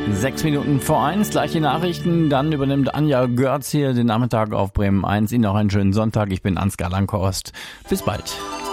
6 Minuten vor 1, gleiche Nachrichten. Dann übernimmt Anja Görz hier den Nachmittag auf Bremen 1. Ihnen noch einen schönen Sonntag. Ich bin Ansgar Langhorst. Bis bald.